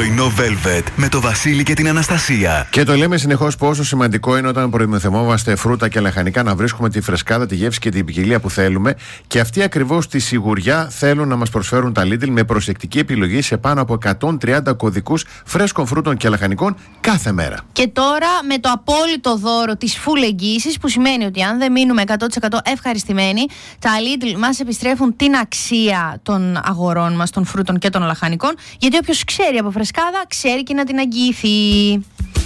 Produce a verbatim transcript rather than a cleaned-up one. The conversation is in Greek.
Πρωινό Velvet με το Βασίλη και την Αναστασία. Και το λέμε συνεχώς πόσο σημαντικό είναι όταν προμηθευόμαστε φρούτα και λαχανικά να βρίσκουμε τη φρεσκάδα, τη γεύση και την ποικιλία που θέλουμε. Και αυτή ακριβώς τη σιγουριά θέλουν να μας προσφέρουν τα Lidl με προσεκτική επιλογή σε πάνω από εκατόν τριάντα κωδικούς φρέσκων φρούτων και λαχανικών κάθε μέρα. Και τώρα με το απόλυτο δώρο της full εγγύησης, που σημαίνει ότι αν δεν μείνουμε εκατό τοις εκατό ευχαριστημένοι, τα Lidl μας επιστρέφουν την αξία των αγορών μας, των φρούτων και των λαχανικών, γιατί όποιος ξέρει από φρεσκάδα, ξέρει και να την αγγίθει.